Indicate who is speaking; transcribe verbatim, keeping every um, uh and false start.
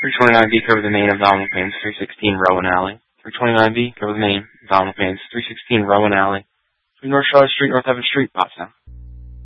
Speaker 1: three twenty-nine B, cover the main abdominal pains, three sixteen Rowan Alley. three twenty-nine B, cover the main abdominal pains, three sixteen Rowan Alley. North Charlotte Street, North Evans Street, Pottstown.